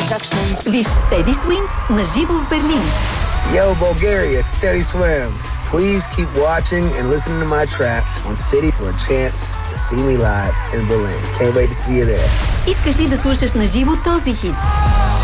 Виж Теди Свимс на живо в Берлин. Yo, Bulgaria, it's Teddy Swims. Please keep watching and listening to my tracks on City for a chance to see me live in Berlin. Can't wait to see you there. Искаш ли да слушаш на живо този хит?